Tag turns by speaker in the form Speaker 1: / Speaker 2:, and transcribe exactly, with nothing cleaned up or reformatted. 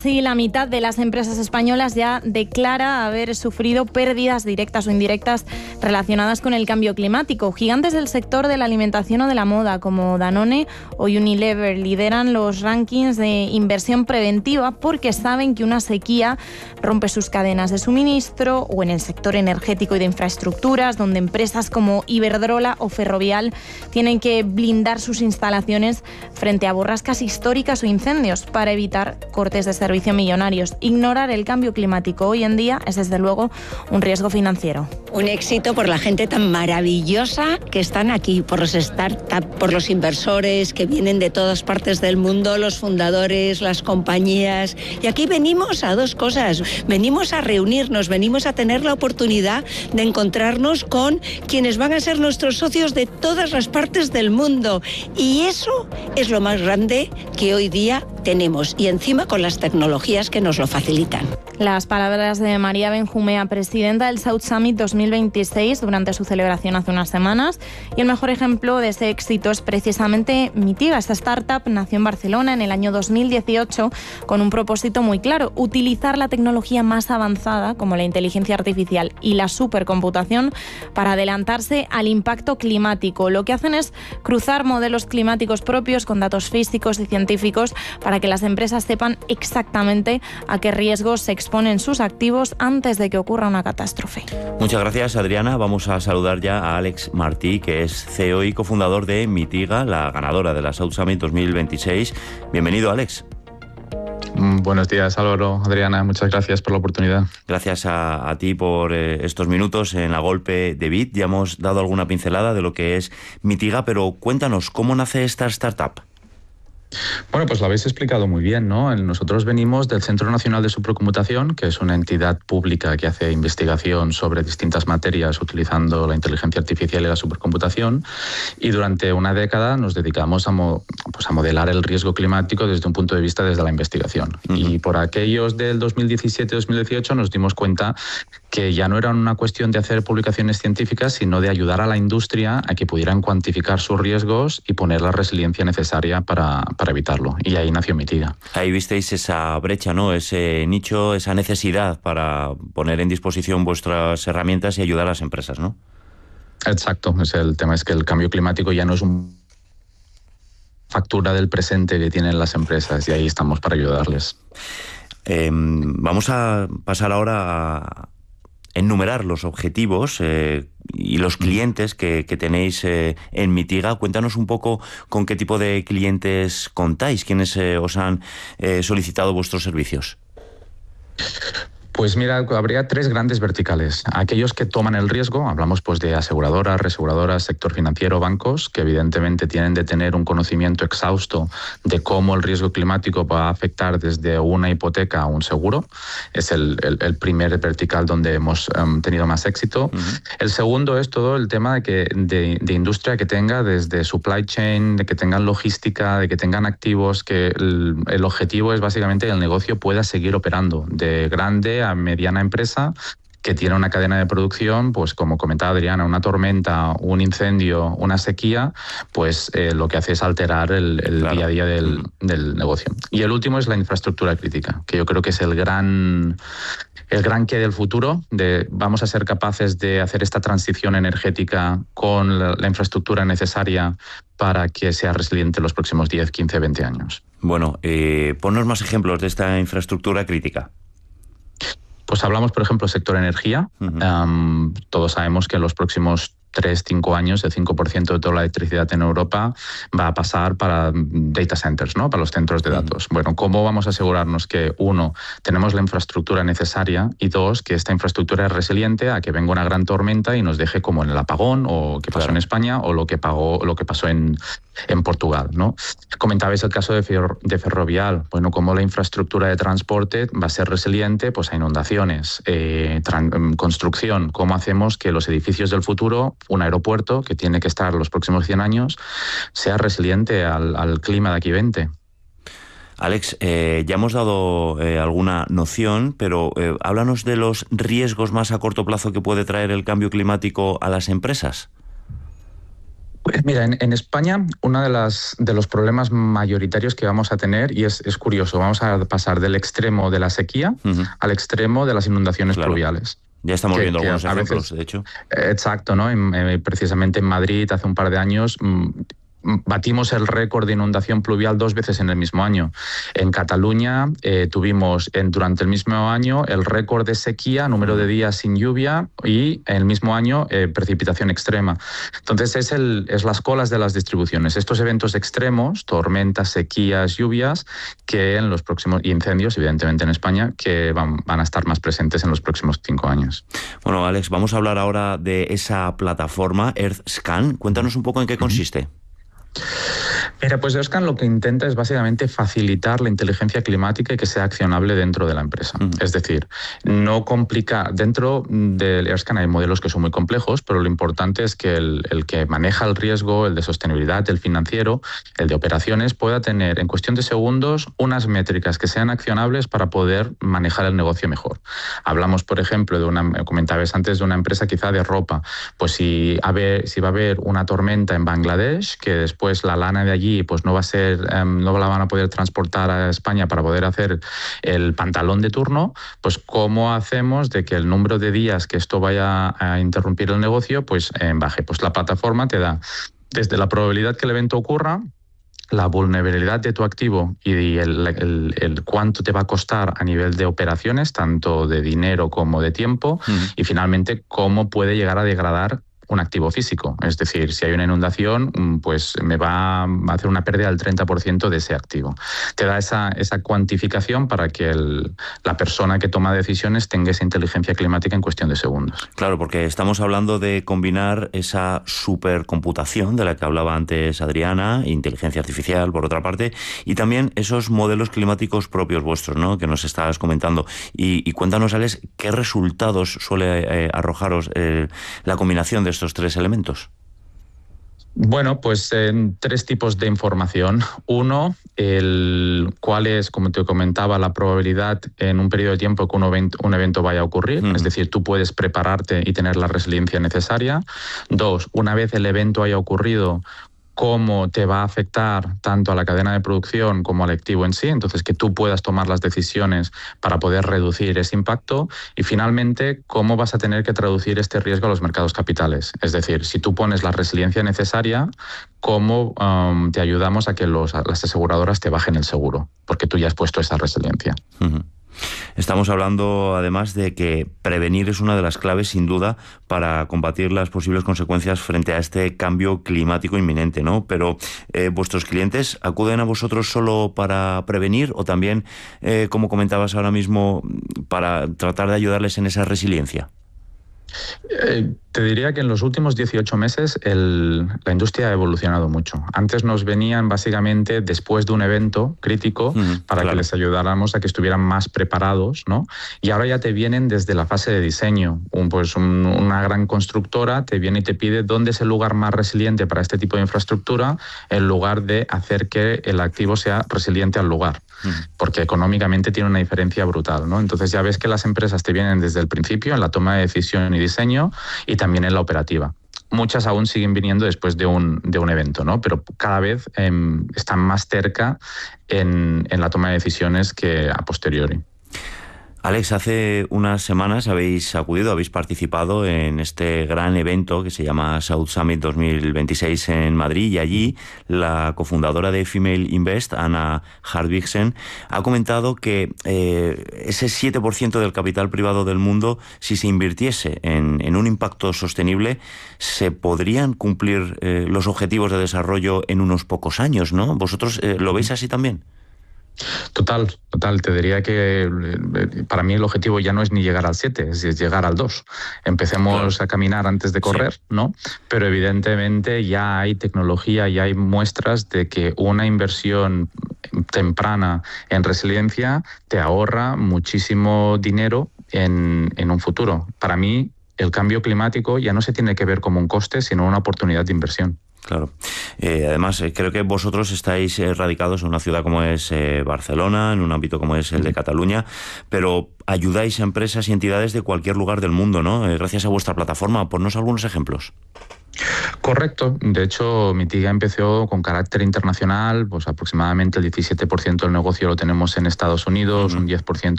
Speaker 1: Sí, la mitad de las empresas españolas ya declara haber sufrido pérdidas directas o indirectas relacionadas con el cambio climático. Gigantes del sector de la alimentación o de la moda como Danone o Unilever lideran los rankings de inversión preventiva porque saben que una sequía rompe sus cadenas de suministro, o en el sector energético y de infraestructuras, donde empresas como Iberdrola o Ferrovial tienen que blindar sus instalaciones frente a borrascas históricas o incendios para evitar cortes de servicio millonarios. Ignorar el cambio climático hoy en día es desde luego un riesgo financiero.
Speaker 2: Un éxito por la gente tan maravillosa que están aquí, por los startups, por los inversores que vienen de todas partes del mundo, los fundadores, las compañías. Y aquí venimos a dos cosas. Venimos a reunirnos, venimos a tener la oportunidad de encontrarnos con quienes van a ser nuestros socios de todas las partes del mundo. Y eso es lo más grande que hoy día tenemos, y encima con las tecnologías que nos lo facilitan.
Speaker 1: Las palabras de María Benjumea, presidenta del South Summit dos mil veintiséis, durante su celebración hace unas semanas. Y el mejor ejemplo de ese éxito es precisamente Mitiga. Esta startup nació en Barcelona en el año dos mil dieciocho con un propósito muy claro: utilizar la tecnología más avanzada, como la inteligencia artificial y la supercomputación, para adelantarse al impacto climático. Lo que hacen es cruzar modelos climáticos propios con datos físicos y científicos para que las empresas sepan exactamente a qué riesgos se exponen sus activos antes de que ocurra una catástrofe.
Speaker 3: Muchas gracias, Adriana. Vamos a saludar ya a Alex Martí, que es C E O y cofundador de Mitiga, la ganadora de la South Summit dos mil veintiséis. Bienvenido, Alex.
Speaker 4: Buenos días, Álvaro, Adriana, muchas gracias por la oportunidad.
Speaker 3: Gracias a, a ti por eh, estos minutos en La Golpe de Bit. Ya hemos dado alguna pincelada de lo que es Mitiga, pero cuéntanos, ¿cómo nace esta startup?
Speaker 4: Bueno, pues lo habéis explicado muy bien, ¿no? Nosotros venimos del Centro Nacional de Supercomputación, que es una entidad pública que hace investigación sobre distintas materias utilizando la inteligencia artificial y la supercomputación, y durante una década nos dedicamos a, mo- pues a modelar el riesgo climático desde un punto de vista desde la investigación. Uh-huh. Y por aquellos del dos mil diecisiete dos mil dieciocho nos dimos cuenta que ya no era una cuestión de hacer publicaciones científicas, sino de ayudar a la industria a que pudieran cuantificar sus riesgos y poner la resiliencia necesaria para, para evitarlo. Y ahí nació Mitiga.
Speaker 3: Ahí visteis esa brecha, ¿no? Ese nicho, esa necesidad para poner en disposición vuestras herramientas y ayudar a las empresas, ¿no?
Speaker 4: Exacto. Es el tema es que el cambio climático ya no es una factura del presente que tienen las empresas, y ahí estamos para ayudarles.
Speaker 3: Eh, vamos a pasar ahora a enumerar los objetivos eh, y los clientes que, que tenéis eh, en Mitiga. Cuéntanos un poco con qué tipo de clientes contáis, quiénes eh, os han eh, solicitado vuestros servicios.
Speaker 4: Pues mira, habría tres grandes verticales. Aquellos que toman el riesgo, hablamos pues de aseguradoras, reaseguradoras, sector financiero, bancos, que evidentemente tienen de tener un conocimiento exhausto de cómo el riesgo climático va a afectar desde una hipoteca a un seguro. Es el, el, el primer vertical donde hemos um, tenido más éxito. Uh-huh. El segundo es todo el tema de, que, de, de industria que tenga desde supply chain, de que tengan logística, de que tengan activos, que el, el objetivo es básicamente que el negocio pueda seguir operando de grande a mediana empresa que tiene una cadena de producción, pues como comentaba Adriana, una tormenta, un incendio, una sequía, pues eh, lo que hace es alterar el, el claro. día a día del, del negocio. Y el último es la infraestructura crítica, que yo creo que es el gran... El gran qué del futuro, de vamos a ser capaces de hacer esta transición energética con la, la infraestructura necesaria para que sea resiliente los próximos diez, quince, veinte años.
Speaker 3: Bueno, eh, ponnos más ejemplos de esta infraestructura crítica.
Speaker 4: Pues hablamos, por ejemplo, sector energía. Uh-huh. Um, todos sabemos que en los próximos tres, cinco años, el cinco por ciento de toda la electricidad en Europa va a pasar para data centers, ¿no? Para los centros de datos. Mm. Bueno, ¿cómo vamos a asegurarnos que, uno, tenemos la infraestructura necesaria, y dos, que esta infraestructura es resiliente a que venga una gran tormenta y nos deje como en el apagón, o que pasó claro. en España, o lo que, pagó, lo que pasó en, en Portugal, ¿no? Comentabais el caso de, Fer, de Ferrovial. Bueno, ¿cómo la infraestructura de transporte va a ser resiliente pues, a inundaciones, eh, tran, construcción? ¿Cómo hacemos que los edificios del futuro, un aeropuerto que tiene que estar los próximos cien años, sea resiliente al, al clima de aquí veinte?
Speaker 3: Alex, eh, ya hemos dado eh, alguna noción, pero eh, háblanos de los riesgos más a corto plazo que puede traer el cambio climático a las empresas.
Speaker 4: Pues mira, en, en España uno de, las, de los problemas mayoritarios que vamos a tener, y es, es curioso, vamos a pasar del extremo de la sequía uh-huh. al extremo de las inundaciones claro. pluviales.
Speaker 3: Ya estamos
Speaker 4: que,
Speaker 3: viendo
Speaker 4: que
Speaker 3: algunos ejemplos,
Speaker 4: veces,
Speaker 3: de hecho.
Speaker 4: Exacto, ¿no? En, en, precisamente en Madrid hace un par de años batimos el récord de inundación pluvial dos veces en el mismo año. En Cataluña eh, tuvimos en, durante el mismo año el récord de sequía, número de días sin lluvia, y en el mismo año eh, precipitación extrema. Entonces es, el, es las colas de las distribuciones. Estos eventos extremos, tormentas, sequías, lluvias, que en los próximos, y incendios, evidentemente en España, que van, van a estar más presentes en los próximos cinco años.
Speaker 3: Bueno, Alex, vamos a hablar ahora de esa plataforma EarthScan. Cuéntanos un poco en qué consiste.
Speaker 4: Mira, pues EarthScan lo que intenta es básicamente facilitar la inteligencia climática y que sea accionable dentro de la empresa. Uh-huh. Es decir, no complicar. Dentro del EarthScan hay modelos que son muy complejos, pero lo importante es que el, el que maneja el riesgo, el de sostenibilidad, el financiero, el de operaciones, pueda tener en cuestión de segundos unas métricas que sean accionables para poder manejar el negocio mejor. Hablamos, por ejemplo, de una, comentabas antes, de una empresa quizá de ropa. Pues si, a ver, si va a haber una tormenta en Bangladesh, que después la lana de allí pues no va a ser, um, no la van a poder transportar a España para poder hacer el pantalón de turno, pues cómo hacemos de que el número de días que esto vaya a interrumpir el negocio pues eh, baje. Pues la plataforma te da desde la probabilidad que el evento ocurra, la vulnerabilidad de tu activo y el, el, el cuánto te va a costar a nivel de operaciones, tanto de dinero como de tiempo, uh-huh. y finalmente cómo puede llegar a degradar un activo físico. Es decir, si hay una inundación, pues me va a hacer una pérdida del treinta por ciento de ese activo. Te da esa, esa cuantificación para que el, la persona que toma decisiones tenga esa inteligencia climática en cuestión de segundos.
Speaker 3: Claro, porque estamos hablando de combinar esa supercomputación de la que hablaba antes Adriana, inteligencia artificial, por otra parte, y también esos modelos climáticos propios vuestros, ¿no?, que nos estabas comentando. Y, y cuéntanos, Alex, ¿qué resultados suele eh, arrojaros eh, la combinación de estos estos tres elementos?
Speaker 4: Bueno, pues en tres tipos de información. Uno, el cuál es, como te comentaba, la probabilidad en un periodo de tiempo que un evento, un evento vaya a ocurrir. Mm. Es decir, tú puedes prepararte y tener la resiliencia necesaria. Dos, una vez el evento haya ocurrido, cómo te va a afectar tanto a la cadena de producción como al activo en sí, entonces que tú puedas tomar las decisiones para poder reducir ese impacto, y finalmente cómo vas a tener que traducir este riesgo a los mercados capitales. Es decir, si tú pones la resiliencia necesaria, cómo um, te ayudamos a que los, las aseguradoras te bajen el seguro, porque tú ya has puesto esa resiliencia.
Speaker 3: Uh-huh. Estamos hablando además de que prevenir es una de las claves sin duda para combatir las posibles consecuencias frente a este cambio climático inminente, ¿no? Pero eh, ¿vuestros clientes acuden a vosotros solo para prevenir o también, eh, como comentabas ahora mismo, para tratar de ayudarles en esa resiliencia?
Speaker 4: Eh, te diría que en los últimos dieciocho meses el, la industria ha evolucionado mucho. Antes nos venían básicamente después de un evento crítico mm, para claro. que les ayudáramos a que estuvieran más preparados, ¿no? Y ahora ya te vienen desde la fase de diseño. Un, pues un, una gran constructora te viene y te pide dónde es el lugar más resiliente para este tipo de infraestructura, en lugar de hacer que el activo sea resiliente al lugar. Porque económicamente tiene una diferencia brutal, ¿no? Entonces ya ves que las empresas te vienen desde el principio en la toma de decisión y diseño y también en la operativa. Muchas aún siguen viniendo después de un, de un evento, ¿no? Pero cada vez eh, están más cerca en, en la toma de decisiones que a posteriori.
Speaker 3: Alex, hace unas semanas habéis acudido, habéis participado en este gran evento que se llama South Summit dos mil veintiséis en Madrid, y allí la cofundadora de Female Invest, Anna Hardvigsen, ha comentado que eh, ese siete por ciento del capital privado del mundo, si se invirtiese en, en un impacto sostenible, se podrían cumplir eh, los objetivos de desarrollo en unos pocos años, ¿no? ¿Vosotros eh, lo veis así también?
Speaker 4: Total, total. Te diría que para mí el objetivo ya no es ni llegar al siete, es llegar al dos. Empecemos claro. a caminar antes de correr, sí. ¿no? Pero evidentemente ya hay tecnología, ya hay muestras de que una inversión temprana en resiliencia te ahorra muchísimo dinero en, en un futuro. Para mí, el cambio climático ya no se tiene que ver como un coste, sino una oportunidad de inversión.
Speaker 3: Claro. Eh, además, eh, creo que vosotros estáis eh, radicados en una ciudad como es eh, Barcelona, en un ámbito como es el de Cataluña, pero ayudáis a empresas y entidades de cualquier lugar del mundo, ¿no? Eh, gracias a vuestra plataforma. Ponnos algunos ejemplos.
Speaker 4: Correcto. De hecho, Mitiga empezó con carácter internacional, pues aproximadamente el diecisiete por ciento del negocio lo tenemos en Estados Unidos, uh-huh. un diez por ciento